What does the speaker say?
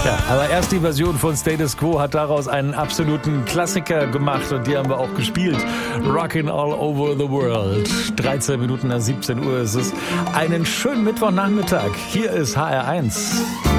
Ja, aber erst die Version von Status Quo hat daraus einen absoluten Klassiker gemacht und die haben wir auch gespielt. Rockin' All Over the World. 13 Minuten nach 17 Uhr ist es. Einen schönen Mittwochnachmittag. Hier ist HR1.